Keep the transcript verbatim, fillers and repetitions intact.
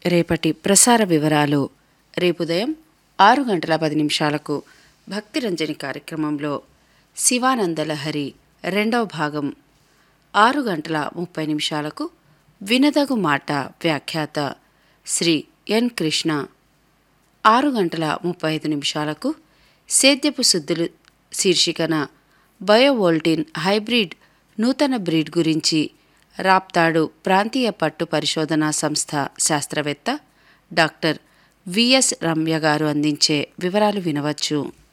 రేపటి ప్రసార వివరాలు. రేపు ఉదయం ఆరు గంటల పది నిమిషాలకు భక్తిరంజని కార్యక్రమంలో శివానందలహరి రెండవ భాగం, ఆరు గంటల ముప్పై నిమిషాలకు వినదగు మాట వ్యాఖ్యాత శ్రీ ఎన్ కృష్ణ, ఆరు గంటల ముప్పై ఐదు నిమిషాలకు సేద్యపు శుద్ధులు శీర్షికన బయోవోల్టిన్ హైబ్రిడ్ నూతన బ్రీడ్ గురించి రాప్తాడు ప్రాంతీయ పట్టు పరిశోధనా సంస్థ శాస్త్రవేత్త డాక్టర్ విఎస్ రమ్య గారు అందించే వివరాలు వినవచ్చు.